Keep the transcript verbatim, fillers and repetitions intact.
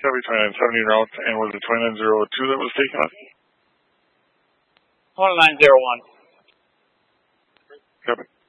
Copy twenty-nine seventy route, and was it twenty-nine oh two that was taken up? twenty-nine oh one. Copy.